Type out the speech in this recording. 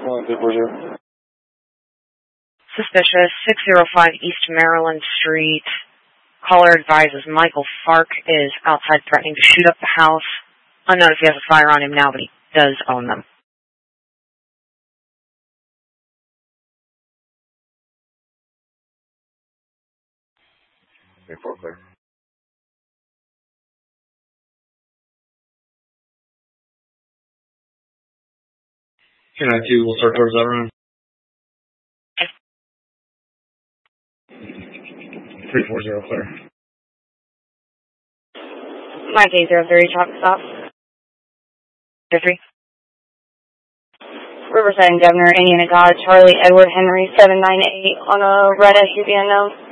Suspicious, 605 East Maryland Street. Caller advises Michael Fark is outside threatening to shoot up the house. Unknown if he has a fire on him now, but he does own them. Okay, 4 clear. 292, we'll start towards that room. 340 clear. Mike 803, traffic stop. 53. Riverside and Governor, Indiana God, Charlie Edward Henry 798 on a red SUV unknown.